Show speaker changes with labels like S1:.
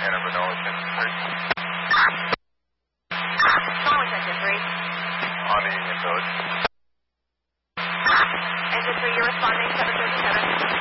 S1: Hannah Renault,
S2: Phone was engine 3.
S1: on the Union Village.
S2: Engine 3, you're responding 737.